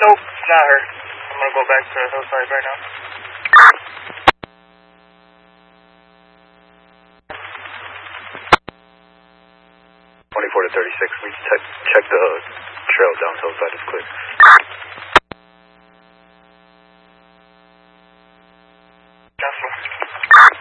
Nope, it's not her. I'm gonna go back to Hillside right now. To 36, we check the trail down Hillside is clear.